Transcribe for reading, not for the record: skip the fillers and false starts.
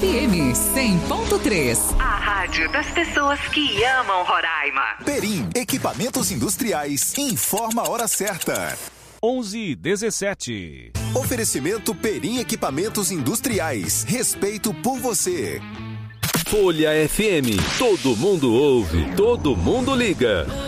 FM 100.3. A rádio das pessoas que amam Roraima. Perim, equipamentos industriais, informa a hora certa. 11h17. Oferecimento Perim Equipamentos Industriais. Respeito por você. Folha FM. Todo mundo ouve, todo mundo liga.